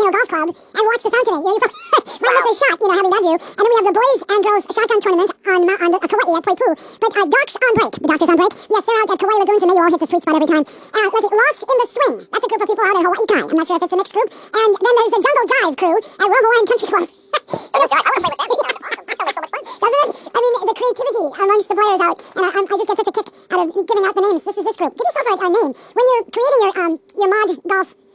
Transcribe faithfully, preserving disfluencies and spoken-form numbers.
Centennial Golf Club and watch the fountain. You know, might miss a shot, you know, having that view. And then we have the boys and girls shotgun tournament on, on the, uh, Kauai at Poipu. But uh, Docs on break. The doctors on break. Yes, they're out at Kauai Lagoons, and they all hit the sweet spot every time. Uh, let's see, Lost in the Swing. That's a group of people out in Hawaii Kai. I'm not sure if it's a mixed group. And then there's the Jungle Jive crew at Royal Hawaiian Country Club. Jungle Jive. I want to play with that. That sounds awesome. That sounds like so much fun. Doesn't it? I mean, the creativity amongst the players out, and I, I just get such a kick out of giving out the names. This is this group. Give yourself a, a name when you're creating your um your mod golf